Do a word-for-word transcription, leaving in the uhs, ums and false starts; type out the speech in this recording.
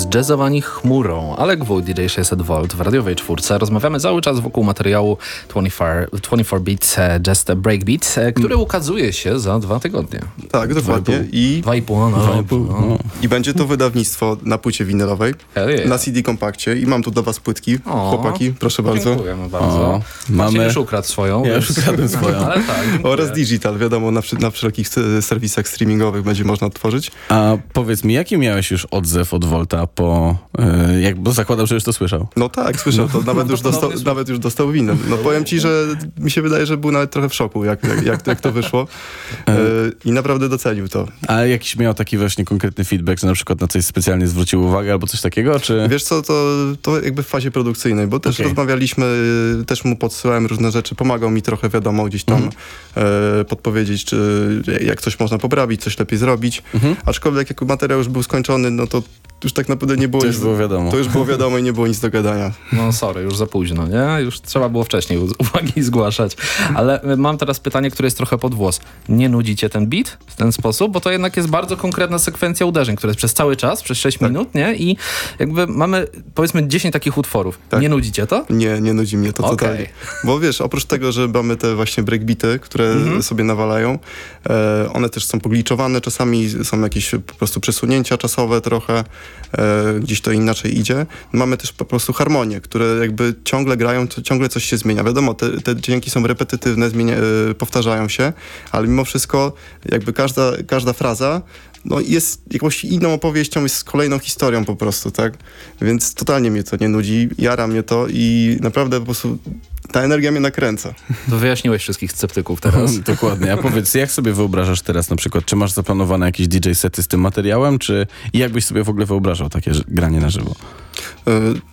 Zjazzowani chmurą. Alek Wójt, D J sześćset wolt w radiowej czwórce. Rozmawiamy cały czas wokół materiału dwadzieścia cztery Beats Just Breakbeat, który ukazuje się za dwa tygodnie. Tak, dokładnie. I Dwa i pół, no. Dwa i pół, no. I będzie to wydawnictwo na płycie winylowej, yeah. na C D kompakcie i mam tu dla was płytki. O, chłopaki, proszę bardzo. Dziękujemy bardzo. O, Mamy... mamy... już ukradł swoją. Ja już ukradłem swoją. Ale tak, oraz digital, wiadomo, na, na wszelkich serwisach streamingowych będzie można odtworzyć. A powiedz mi, jaki miałeś już odzew od Volta po... Yy, jak, bo zakładam, że już to słyszał. No tak, słyszał to. Nawet, już, dostał, nawet już dostał winę. No powiem ci, że mi się wydaje, że był nawet trochę w szoku, jak, jak, jak, jak to wyszło. Yy, I naprawdę docenił to. A jakiś miał taki właśnie konkretny feedback, że na przykład na coś specjalnie zwrócił uwagę albo coś takiego, czy... Wiesz co, to, to jakby w fazie produkcyjnej, bo też Okay. rozmawialiśmy, też mu podsyłałem różne rzeczy, pomagał mi trochę, wiadomo, gdzieś tam mm. e, podpowiedzieć, czy jak coś można poprawić, coś lepiej zrobić. Mm-hmm. Aczkolwiek jak materiał już był skończony, no to już tak naprawdę nie było... To nic, już było wiadomo. To już było wiadomo i nie było nic do gadania. No sorry, już za późno, nie? Już trzeba było wcześniej uwagi zgłaszać. Ale mam teraz pytanie, które jest trochę pod włos. Nie nudzi cię ten beat w ten sposób? Bo to jednak jest bardzo konkretna sekwencja uderzeń, która jest przez cały czas, przez sześć tak. minut, nie? I jakby mamy, powiedzmy, dziesięć takich utworów. Tak. Nie nudzi cię to? Nie, nie nudzi mnie to okay. totalnie. Bo wiesz, oprócz tego, że mamy te właśnie breakbity, które mm-hmm. sobie nawalają, e, one też są pogliczowane, czasami są jakieś po prostu przesunięcia czasowe trochę, e, gdzieś to inaczej idzie. Mamy też po prostu harmonie, które jakby ciągle grają, to ciągle coś się zmienia. Wiadomo, te, te dźwięki są repetytywne, zmienia, e, powtarzają się, ale mimo wszystko jakby każda, każda fraza no jest jakąś inną opowieścią, jest kolejną historią po prostu, tak? Więc totalnie mnie to nie nudzi, jara mnie to i naprawdę po prostu ta energia mnie nakręca. To wyjaśniłeś wszystkich sceptyków teraz. Dokładnie. A powiedz, jak sobie wyobrażasz teraz na przykład, czy masz zaplanowane jakieś D J sety z tym materiałem, czy jak byś sobie w ogóle wyobrażał takie granie na żywo? Yy,